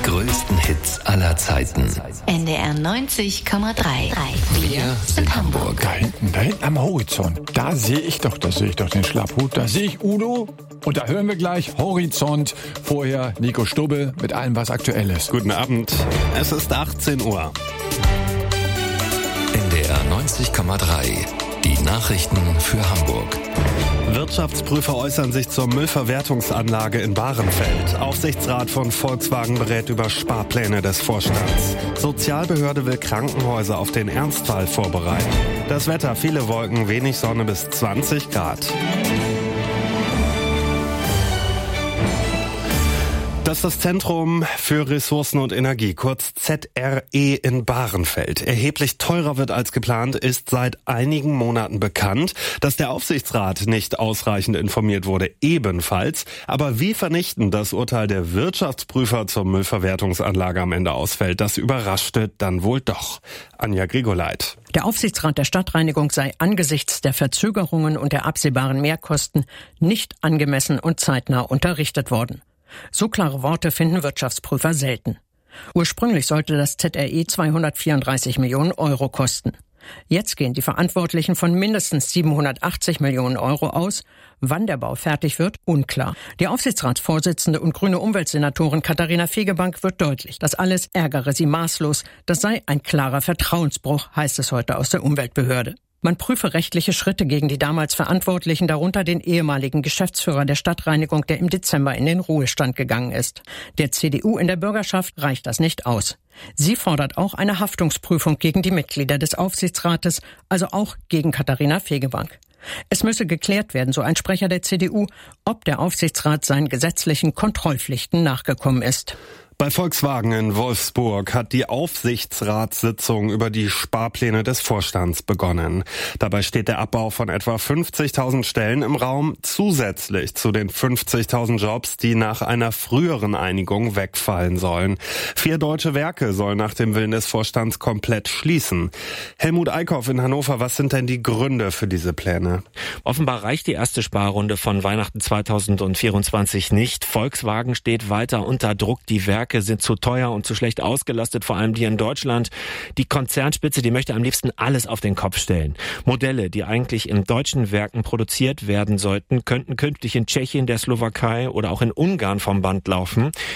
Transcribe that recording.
größten Hits aller Zeiten. NDR 90,3. Wir sind Hamburg. Da hinten am Horizont, da sehe ich doch den Schlapphut, da sehe ich Udo und da hören wir gleich Horizont. Vorher Nico Stubbe mit allem, was aktuell ist. Guten Abend, es ist 18 Uhr. NDR 90,3. Die Nachrichten für Hamburg. Wirtschaftsprüfer äußern sich zur Müllverwertungsanlage in Bahrenfeld. Aufsichtsrat von Volkswagen berät über Sparpläne des Vorstands. Sozialbehörde will Krankenhäuser auf den Ernstfall vorbereiten. Das Wetter, viele Wolken, wenig Sonne bis 20 Grad. Das Zentrum für Ressourcen und Energie, kurz ZRE in Bahrenfeld. Erheblich teurer wird als geplant, ist seit einigen Monaten bekannt. Dass der Aufsichtsrat nicht ausreichend informiert wurde, ebenfalls. Aber wie vernichtend das Urteil der Wirtschaftsprüfer zur Müllverwertungsanlage am Ende ausfällt, das überraschte dann wohl doch. Anja Grigoleit. Der Aufsichtsrat der Stadtreinigung sei angesichts der Verzögerungen und der absehbaren Mehrkosten nicht angemessen und zeitnah unterrichtet worden. So klare Worte finden Wirtschaftsprüfer selten. Ursprünglich sollte das ZRE 234 Millionen Euro kosten. Jetzt gehen die Verantwortlichen von mindestens 780 Millionen Euro aus. Wann der Bau fertig wird, unklar. Die Aufsichtsratsvorsitzende und grüne Umweltsenatorin Katharina Fegebank wird deutlich. Das alles ärgere sie maßlos. Das sei ein klarer Vertrauensbruch, heißt es heute aus der Umweltbehörde. Man prüfe rechtliche Schritte gegen die damals Verantwortlichen, darunter den ehemaligen Geschäftsführer der Stadtreinigung, der im Dezember in den Ruhestand gegangen ist. Der CDU in der Bürgerschaft reicht das nicht aus. Sie fordert auch eine Haftungsprüfung gegen die Mitglieder des Aufsichtsrates, also auch gegen Katharina Fegebank. Es müsse geklärt werden, so ein Sprecher der CDU, ob der Aufsichtsrat seinen gesetzlichen Kontrollpflichten nachgekommen ist. Bei Volkswagen in Wolfsburg hat die Aufsichtsratssitzung über die Sparpläne des Vorstands begonnen. Dabei steht der Abbau von etwa 50.000 Stellen im Raum, zusätzlich zu den 50.000 Jobs, die nach einer früheren Einigung wegfallen sollen. 4 deutsche Werke sollen nach dem Willen des Vorstands komplett schließen. Helmut Eickhoff in Hannover, was sind denn die Gründe für diese Pläne? Offenbar reicht die erste Sparrunde von Weihnachten 2024 nicht. Volkswagen steht weiter unter Druck. Die Werke sind zu teuer und zu schlecht ausgelastet, vor allem die in Deutschland. Die Konzernspitze, die möchte am liebsten alles auf den Kopf stellen. Modelle, die eigentlich in deutschen Werken produziert werden sollten, könnten künftig in Tschechien, der Slowakei oder auch in Ungarn vom Band laufen.